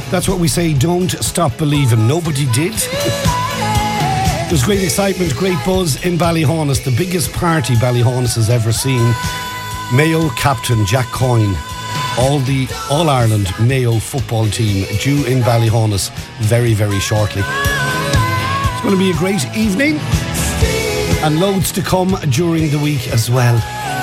That's what we say, don't stop believing. Nobody did. There's great excitement, great buzz in Ballyhaunis, the biggest party Ballyhaunis has ever seen. Mayo captain Jack Coyne, All Ireland Mayo football team due in Ballyhaunis very, very shortly. It's going to be a great evening and loads to come during the week as well.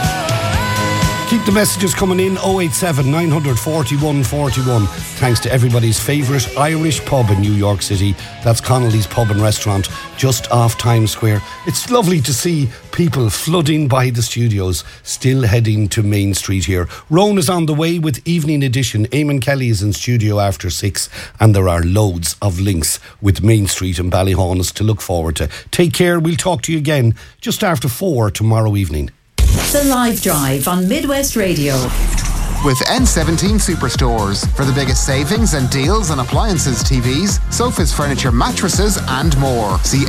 Keep the messages coming in, 087 941 41. Thanks to everybody's favourite Irish pub in New York City. That's Connolly's Pub and Restaurant, just off Times Square. It's lovely to see people flooding by the studios, still heading to Main Street here. Rowan is on the way with Evening Edition. Eamon Kelly is in studio after 6, and there are loads of links with Main Street and Ballyhaunis to look forward to. Take care, we'll talk to you again just after 4 tomorrow evening. The Live Drive on Midwest Radio. With N17 Superstores for the biggest savings and deals on appliances, TVs, sofas, furniture, mattresses and more. See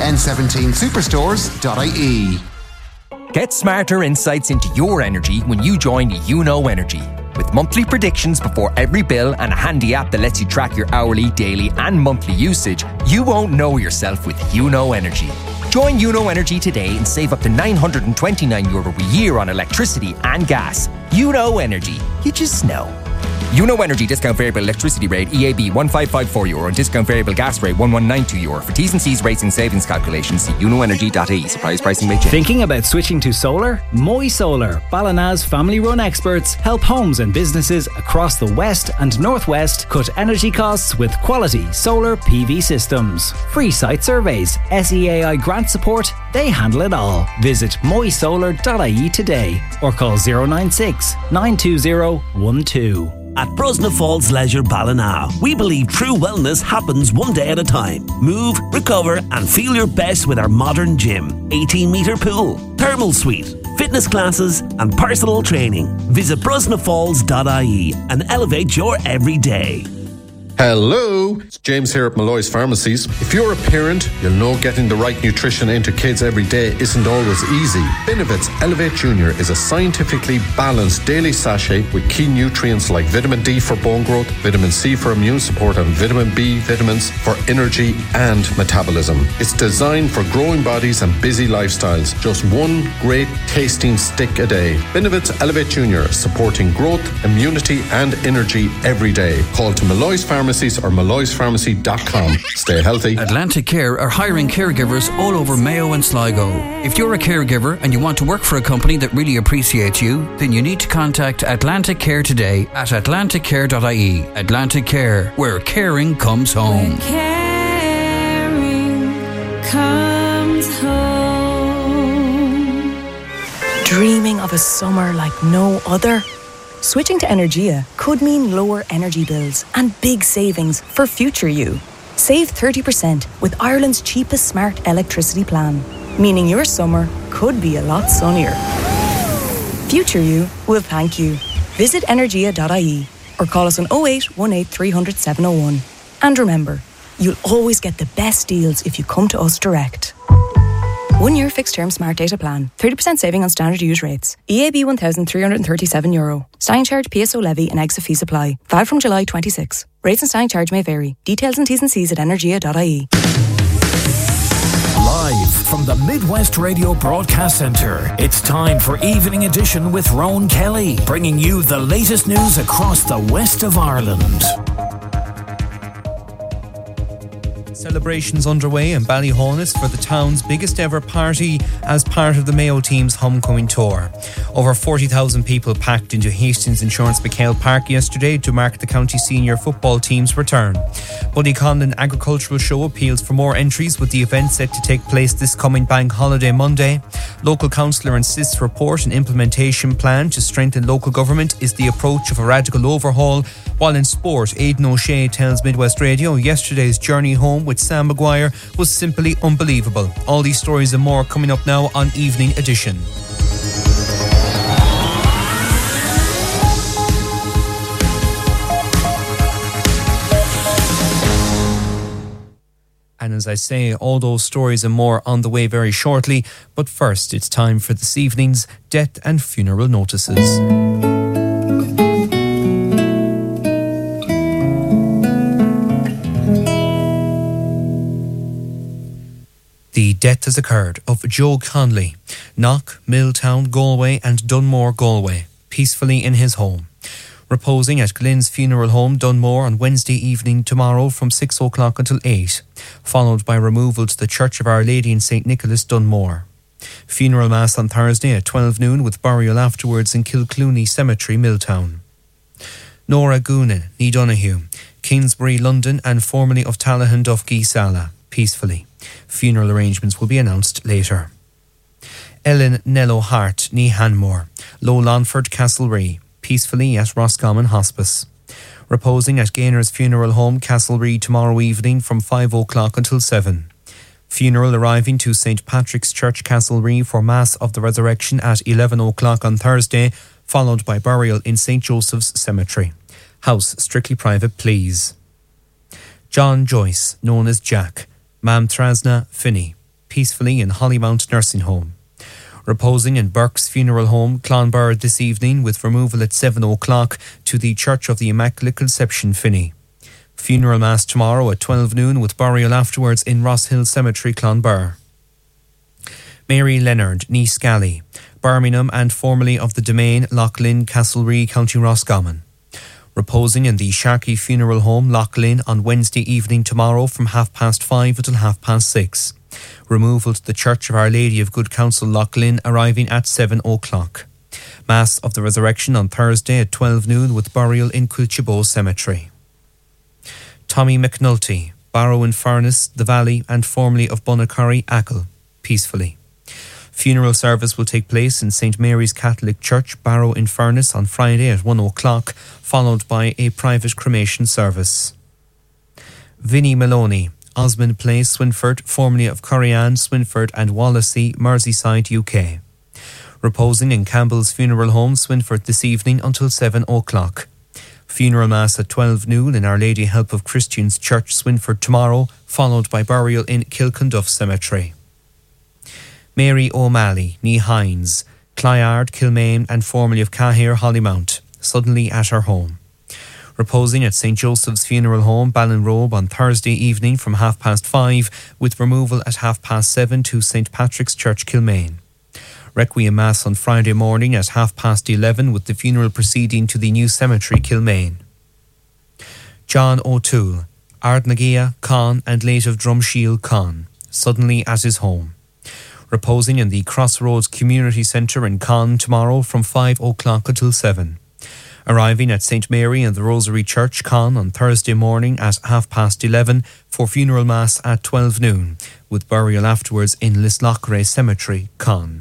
n17superstores.ie. Get smarter insights into your energy when you join UNO Energy. With monthly predictions before every bill and a handy app that lets you track your hourly, daily and monthly usage, you won't know yourself with UNO Energy. Join UNO Energy today and save up to €929 a year on electricity and gas. UNO Energy. You just know. UNO Energy discount variable electricity rate EAB €1554 and discount variable gas rate €1192. For T's and C's rates and savings calculations, see unoenergy.ie. Suppliers pricing may change. Thinking about switching to solar? Moy Solar, Ballina's family-run experts, help homes and businesses across the West and Northwest cut energy costs with quality solar PV systems. Free site surveys, SEAI grant support, they handle it all. Visit moysolar.ie today or call 096 920 12. At Brosna Falls Leisure Ballina, we believe true wellness happens one day at a time. Move, recover and feel your best with our modern gym, 18-metre pool, thermal suite, fitness classes and personal training. Visit brosnafalls.ie and elevate your everyday. Hello, it's James here at Malloy's Pharmacies. If you're a parent, you'll know getting the right nutrition into kids every day isn't always easy. Benevit's Elevate Junior is a scientifically balanced daily sachet with key nutrients like vitamin D for bone growth, vitamin C for immune support and vitamin B vitamins for energy and metabolism. It's designed for growing bodies and busy lifestyles. Just one great tasting stick a day. Benevit's Elevate Junior, supporting growth, immunity and energy every day. Call to Malloy's Pharmacies or malloyspharmacy.com. Stay healthy. Atlantic Care are hiring caregivers all over Mayo and Sligo. If you're a caregiver and you want to work for a company that really appreciates you, then you need to contact Atlantic Care today at atlanticcare.ie. Atlantic Care, where caring comes home. Where caring comes home. Dreaming of a summer like no other? Switching to Energia could mean lower energy bills and big savings for future you. Save 30% with Ireland's cheapest smart electricity plan, meaning your summer could be a lot sunnier. Future you will thank you. Visit energia.ie or call us on 08 18 300 701. And remember, you'll always get the best deals if you come to us direct. 1 year fixed term smart data plan. 30% saving on standard use rates. EAB €1,337. Standing charge, PSO levy and exit fees apply. Valid from July 26. Rates and standing charge may vary. Details and T's and C's at energia.ie. Live from the Midwest Radio Broadcast Centre, it's time for Evening Edition with Rowan Kelly, bringing you the latest news across the west of Ireland. Celebrations underway in Ballyhaunis for the town's biggest ever party as part of the Mayo team's homecoming tour. Over 40,000 people packed into Hastings Insurance McHale Park yesterday to mark the county senior football team's return. Buddy Conlon Agricultural Show appeals for more entries, with the event set to take place this coming bank holiday Monday. Local councillor insists report and implementation plan to strengthen local government is the approach of a radical overhaul. While in sport, Aidan O'Shea tells Midwest Radio yesterday's journey home with Sam Maguire was simply unbelievable. All these stories and more coming up now on Evening Edition. And as I say, all those stories and more on the way very shortly. But first, it's time for this evening's death and funeral notices. The death has occurred of Joe Conley, Knock, Milltown, Galway and Dunmore, Galway, peacefully in his home. Reposing at Glenn's Funeral Home, Dunmore, on Wednesday evening tomorrow from 6 o'clock until 8, followed by removal to the Church of Our Lady in St. Nicholas, Dunmore. Funeral Mass on Thursday at 12 noon with burial afterwards in Kilclooney Cemetery, Milltown. Nora Goonan, Ní Donoghue, Kingsbury, London and formerly of Tallahan Duffkey Sala, peacefully. Funeral arrangements will be announced later. Ellen Nello Hart, Ní Hanmore, Low Lonford, Castlerea, peacefully at Roscommon Hospice. Reposing at Gaynor's Funeral Home, Castlerea tomorrow evening from 5 o'clock until 7. Funeral arriving to St. Patrick's Church, Castlerea for Mass of the Resurrection at 11 o'clock on Thursday, followed by burial in St. Joseph's Cemetery. House strictly private, please. John Joyce, known as Jack, Mam Trasna, Finney, peacefully in Hollymount Nursing Home. Reposing in Burke's Funeral Home, Clonbur this evening with removal at 7 o'clock to the Church of the Immaculate Conception, Finney. Funeral Mass tomorrow at 12 noon with burial afterwards in Ross Hill Cemetery, Clonbur. Mary Leonard, Ní Scally, Birmingham and formerly of the Domain, Loughlin, Castlerea, County Roscommon. Reposing in the Sharkey Funeral Home, Loughlin, on Wednesday evening tomorrow from 5:30 until 6:30. Removal to the Church of Our Lady of Good Counsel, Loughlin, arriving at 7 o'clock. Mass of the Resurrection on Thursday at 12 noon with burial in Quilchabo Cemetery. Tommy McNulty, Barrow in Furness, The Valley and formerly of Bunnacurry, Achill, peacefully. Funeral service will take place in St. Mary's Catholic Church, Barrow in Furness on Friday at 1 o'clock, followed by a private cremation service. Vinnie Maloney, Osmond Place, Swinford, formerly of Curryan, Swinford and Wallasey, Merseyside, UK. Reposing in Campbell's Funeral Home, Swinford this evening until 7 o'clock. Funeral Mass at 12 noon in Our Lady Help of Christians Church, Swinford tomorrow, followed by burial in Kilconduff Cemetery. Mary O'Malley, Ní Hines, Clyard, Kilmaine and formerly of Cahir, Hollymount, suddenly at her home. Reposing at St. Joseph's Funeral Home, Ballinrobe, on Thursday evening from 5:30 with removal at 7:30 to St. Patrick's Church, Kilmaine. Requiem Mass on Friday morning at 11:30 with the funeral proceeding to the new cemetery, Kilmaine. John O'Toole, Ardnagia, Con and late of Drumshield, Con, suddenly at his home. Reposing in the Crossroads Community Centre in Con tomorrow from 5 o'clock until 7. Arriving at St. Mary and the Rosary Church, Con, on Thursday morning at 11:30 for funeral mass at 12 noon, with burial afterwards in Lislochray Cemetery, Con.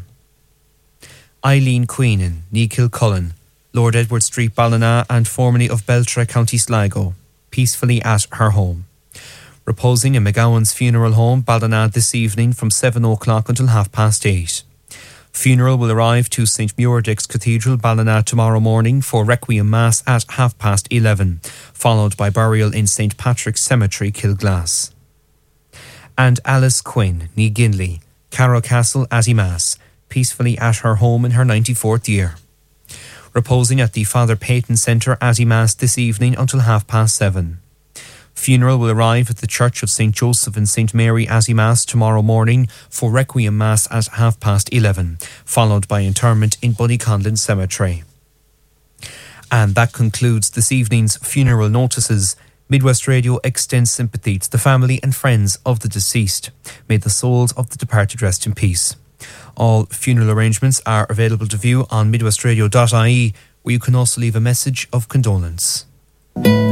Eileen Queenan, Ní Kilcullen, Lord Edward Street, Ballina and formerly of Beltra, County Sligo, peacefully at her home. Reposing in McGowan's Funeral Home, Ballina, this evening from 7 o'clock until 8:30. Funeral will arrive to St. Muirdick's Cathedral, Ballina, tomorrow morning for Requiem Mass at 11:30, followed by burial in St. Patrick's Cemetery, Kilglass. And Alice Quinn, Ní Ginley, Carrow Castle, Atty Mass, peacefully at her home in her 94th year. Reposing at the Father Peyton Centre, Atty Mass, this evening until 7:30. Funeral will arrive at the Church of St. Joseph and St. Mary, Atty Mass, tomorrow morning for Requiem Mass at 11:30, followed by interment in Bunnyconlin Cemetery. And that concludes this evening's funeral notices. Midwest Radio extends sympathy to the family and friends of the deceased. May the souls of the departed rest in peace. All funeral arrangements are available to view on midwestradio.ie, where you can also leave a message of condolence.